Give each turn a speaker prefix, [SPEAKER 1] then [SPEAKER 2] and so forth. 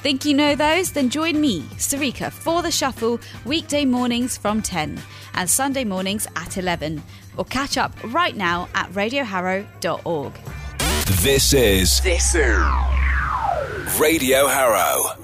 [SPEAKER 1] Think you know those? Then join me, Sarika, for The Shuffle weekday mornings from 10 and Sunday mornings at 11. Or catch up right now at radioharrow.org.
[SPEAKER 2] This is Radio Harrow.